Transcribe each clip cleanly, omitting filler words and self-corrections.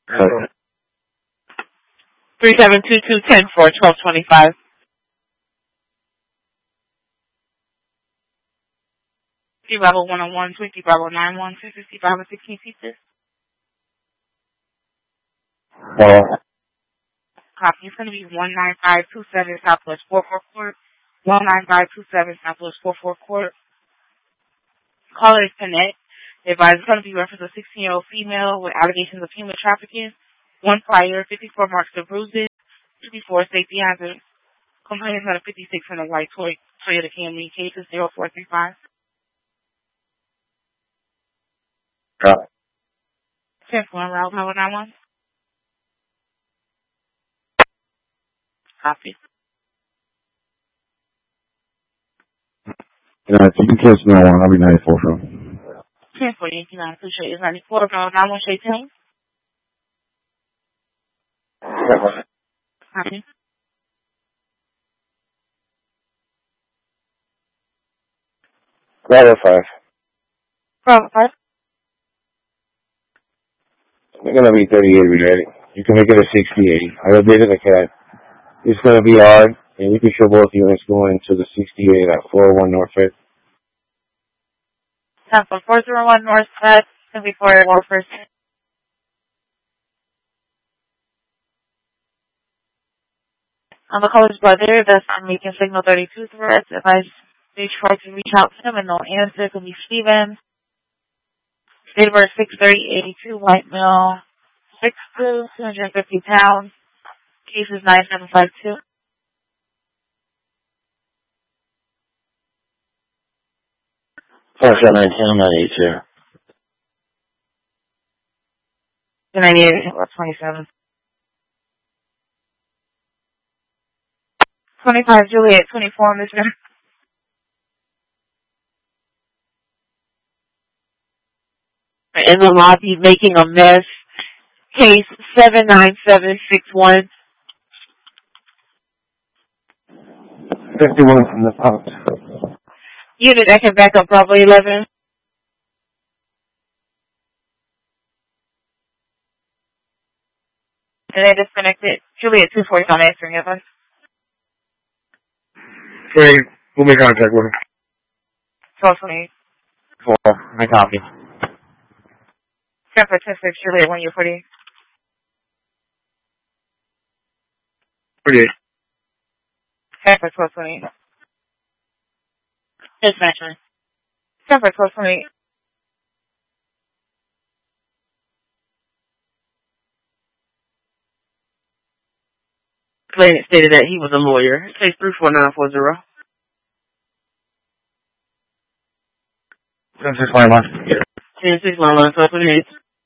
372210-4-1225. Bravo 101, 20 Bravo 91, 260 Bravo 16 pieces. Copy. It's going to be 19527 Southwest 44 Court. 19527 Southwest 44 Court. Caller is Connect. The advisor is going to be referenced a 16-year-old female with allegations of human trafficking. 1 prior, 54 marks of bruises, 54 safety hazards. Complaint is on a 56 from the white Toyota Camry, cases 0435. 10-4, route 991. Copy. You can catch me on one. I'll be 94 from. 10-4, Yankee 9, appreciate it. 94, route 91, Shay 10. Copy. Bravo 5. Bravo 5. It's going to be 38 ready. You can make it a 68. I updated the cat. It's going to be hard, and you can show both units going to the 68 at 401 North Fifth. 401 North Fifth, and before War First. On the caller's brother, that's making signal 32 threats. If they try to reach out to him and no answer, it could be Steven. Date of birth 6/30/82, white male, 6'2", 250 pounds. Case is 9752. First 1992. 98, 27. 25 Juliet, 24, Mr. In the lobby making a mess. Case 79761. 51 from the top. Unit that can back up Bravo 11. And they disconnected. Juliet 240 is on answering of us. Great. We'll make contact with him. 1228. 4. I copy. San Francisco, Juliet 1U40. 48. San Francisco 1228. Dispatcher. San Francisco 1228. Claimant stated that he was a lawyer. Case 34940. 10-6-1. 10-6-1, 1228.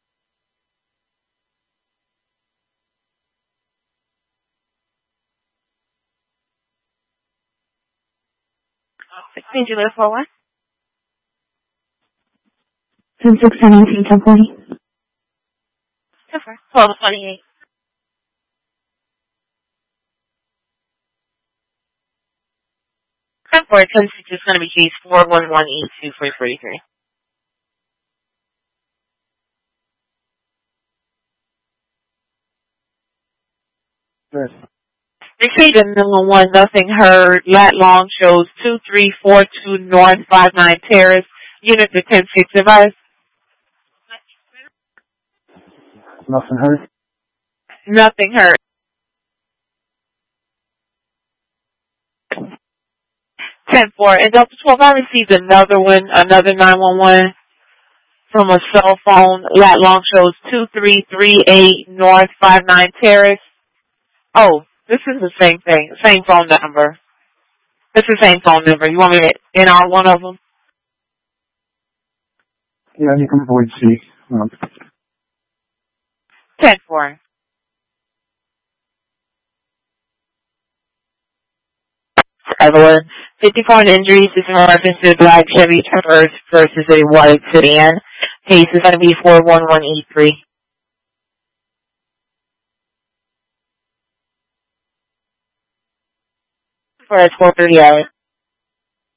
Juliet 41. 10-6-10-19, 10-40. 1228. For it, it's just going to be case 41182-343. Yes. Receiver number 1, nothing heard. Lat long shows 2342 North 59 Terrace. Unit to 10-6 advice. Nothing heard. Nothing heard. 10-4. And Delta 12, I received another one, another 911 from a cell phone. Lat long shows 2338 North 59 Terrace. Oh, this is the same thing, same phone number. It's the same phone number. You want me to NR one of them? Yeah, you can avoid C. 10-4. Evelyn, 54 injuries is in reference to a black Chevy Traverse versus a white sedan. Case is going to be 41183. For 430 hours.